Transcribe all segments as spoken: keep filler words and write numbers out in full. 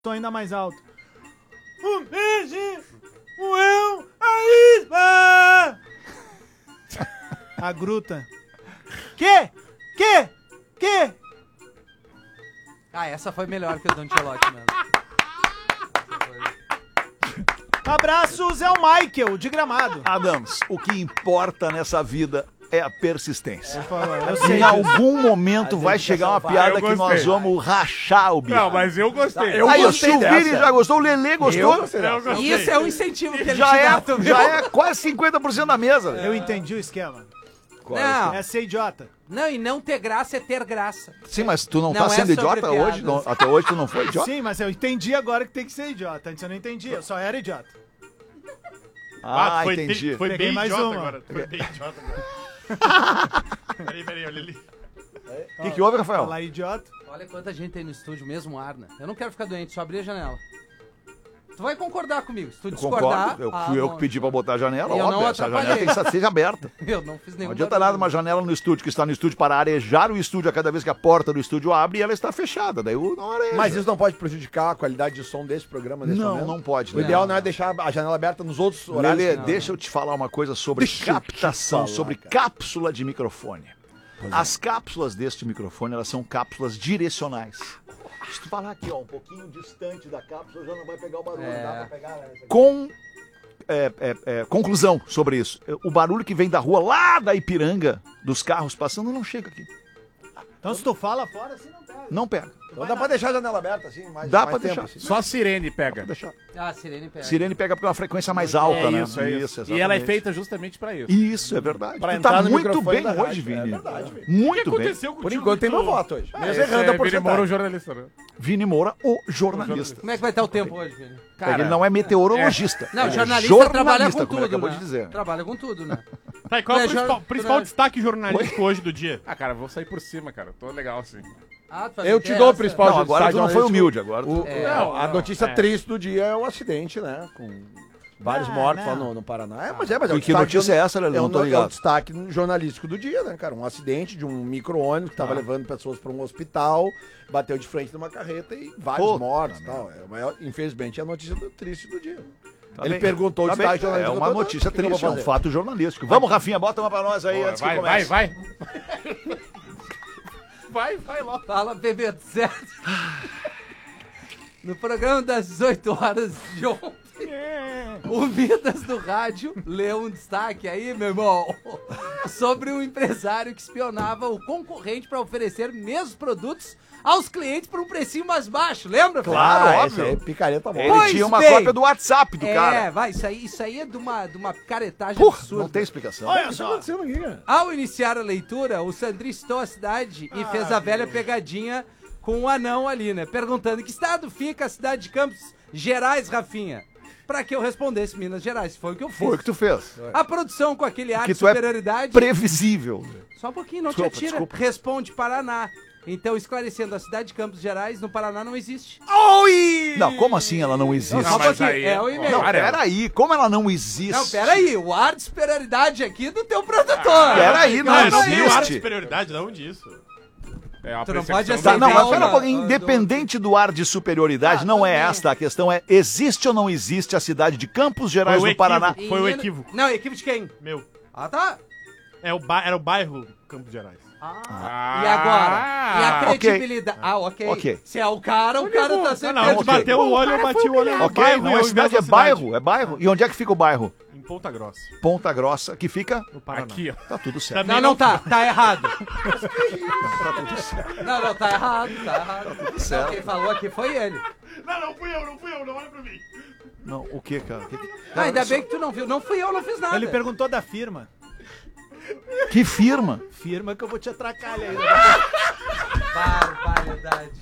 Tô ainda mais alto. Um beijo, um eu, a isma. A gruta. Que? Que? Que? Ah, essa foi melhor que o do Ancelotti mesmo. Abraços, é o Michael, de Gramado. Adams, o que importa nessa vida é a persistência. Eu sei Em disso. algum momento vai chegar uma piada Eu que nós gostei. vamos rachar o bicho. Não, mas eu gostei. Eu Aí o gostei Silvini dessa. já gostou, o Lelê gostou. Eu gostei Eu dessa. gostei. Isso é um incentivo que ele Já te dá, é, tu viu? já é quase cinquenta por cento da mesa. Eu entendi o esquema. Não, É ser idiota. não, e não ter graça é ter graça. Sim, mas tu não, Não tá é sendo sobre idiota piadas. hoje? Não- até hoje tu não foi idiota? Sim, mas eu entendi agora que tem que ser idiota. Antes eu não entendi, eu só era idiota. Ah, foi, entendi. Foi Peguei bem mais idiota uma. agora. Foi bem idiota agora. Peraí, peraí, olha ali. O que, que houve, Rafael? Falar idiota. Olha quanta gente tem no estúdio, mesmo ar, né? Eu não quero ficar doente, só abrir a janela. Tu vai concordar comigo. Se tu Eu discordar... concordo. Eu, ah, fui eu bom. que pedi pra botar a janela. E eu Óbvio, não essa janela atrapalhei. tem que ser aberta. Eu não fiz nenhum Não adianta barulho. nada uma janela no estúdio que está no estúdio para arejar o estúdio a cada vez que a porta do estúdio abre e ela está fechada. Daí o- não areja. Mas isso não pode prejudicar a qualidade de som desse programa nesse Não, momento? não pode. O Lelê. ideal não é deixar a janela aberta nos outros horários. Lelê, Não. deixa eu te falar uma coisa sobre Deixa eu te captação, falar, sobre cara. cápsula de microfone. As cápsulas deste microfone, elas são cápsulas direcionais. Se tu falar aqui, ó, um pouquinho distante da cápsula, já não vai pegar o barulho. É. Dá pra pegar, né? Com é, é, é, conclusão sobre isso. O barulho que vem da rua lá da Ipiranga, dos carros passando, não chega aqui. Então se tu fala fora, assim não pega. Não pega. Então dá pra deixar a janela aberta assim, mais Dá mais pra tempo, deixar. assim. Só a sirene pega. Deixa. Ah, a sirene pega. Sirene pega porque é uma frequência mais alta, É né? isso, é isso. exatamente. E ela é feita justamente pra isso. Isso, é verdade. Pra tu entrar tá no muito microfone bem da hoje, rádio. Vini. É verdade, Vini. O que Muito bem. aconteceu contigo? Por enquanto tem tu- meu voto hoje. Mas Esse errando a é Vini porcentagem. Moura, o jornalista, né? Vini Moura, o jornalista. Como é que vai estar o tempo hoje, Vini? Porque ele não é meteorologista. Não, ele é jornalista trabalha com como ele tudo, acabou né? de dizer. Trabalha com tudo, né? Tá, e qual é o Tu é principal, jor- principal tu é- destaque jornalístico hoje do dia? Ah, cara, vou sair por cima, cara. Tô legal assim. Ah, tu Eu faz te dou o essa? principal Não, agora destaque tu não foi jornalístico. humilde, agora tu- O- É, não, a não, notícia é. triste do dia é o acidente, né? Com vários Não, mortos não. lá no, no Paraná. É, mas é, mas é o E que destaque notícia é essa, Lelê? É, Não o, tô no- é ligado. o destaque jornalístico do dia, né, cara? Um acidente de um micro-ônibus que tava levando pessoas para um hospital, bateu de frente numa carreta e vários Pô, mortos e tá tal. É, mas, infelizmente é a notícia do- triste do dia. Tá Ele bem. perguntou o Tá destaque bem. É jornalístico. uma eu tô- notícia o que que eu vou triste, é um fazer? fato jornalístico. Vamos, Rafinha, bota uma pra nós aí antes que vai, vai, comece. vai. Vai, vai logo. Fala, bebê, certo? No programa das dezoito horas de ontem, o Vidas do Rádio leu um destaque aí, meu irmão, sobre um empresário que espionava o concorrente para oferecer mesmos produtos aos clientes por um precinho mais baixo. Lembra? Claro, Ah, óbvio. esse é picareta Ele mole. Pois tinha uma bem. cópia do WhatsApp do É, cara. vai, isso aí, isso aí é de uma, de uma caretagem Porra, absurda. não tem explicação. Olha O que tá só. acontecendo aqui, cara? Ao iniciar a leitura, o Sandri citou a cidade e fez a velha pegadinha com o anão ali, né? Perguntando em que estado fica a cidade de Campos Gerais, Rafinha? Pra que eu respondesse Minas Gerais. Foi o que eu fiz. Foi o que tu fez. A produção com aquele ar Que de tu é superioridade... previsível. Só um pouquinho, não Desculpa, te atira. desculpa. Responde Paraná. Então, esclarecendo, a cidade de Campos Gerais, no Paraná, não existe. Oi! Não, como assim ela não existe? Não, Não, só um mas pouquinho. aí- É o e-mail. Não, Cara, peraí, como ela não existe? Não, peraí. O ar de superioridade aqui do teu produtor. Peraí, não Não, eu não existe. tenho ar de superioridade, não disso. É uma Tu não percepção pode da- aceitar Tá, não, mas o- pera um pouquinho. do- Independente do ar de superioridade, Ah, não é também. esta a questão. É, existe ou não existe a cidade de Campos Gerais Foi o do Paraná? equívoco. Foi o equívoco. Não, equívoco de quem? Meu. Ah, tá. É o ba... Era o bairro Campos Gerais. Ah. E agora? E a ok. credibilidade? Ah, ok. Ok. Se é o cara, o cara tá Não, sempre... não, a gente ok. bateu o olho, eu bati o olho no Ok, bairro. não e é eu cidade, é inverso a cidade. bairro, é bairro. E onde é que fica o bairro? Em Ponta Grossa. Ponta Grossa, que fica? No Paraná. Aqui, ó. Tá tudo certo. Não, não tá. Tá errado. Não, não, tá errado. Tá errado. Não, quem falou aqui foi ele. Não, não fui eu, não fui eu, não olha pra mim. Não, o que, cara? Que, que- Ah, ainda bem que tu não viu. Não fui eu, não fiz nada. Ele perguntou da firma. que firma? Firma que eu vou te atracar ali. Barbaridade.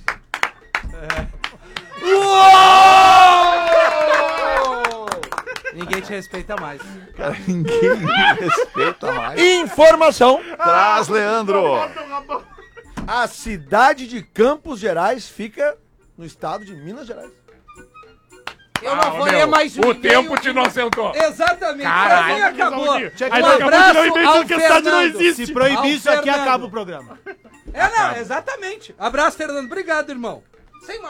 Ninguém te respeita mais. Cara, ninguém me respeita mais. Informação. Traz, Leandro. A cidade de Campos Gerais fica no estado de Minas Gerais. Eu não Ah, vou meu, ler mais um O e-mail tempo que- te inocentou. Exatamente. Caralho, Pra mim acabou. Aí Um daqui a pouco abraço não inventa ao que a cidade não Fernando. existe. Se proibir Ao isso aqui, Fernando. acaba o programa. É, não, exatamente. Abraço, Fernando. Obrigado, irmão. Sem mais.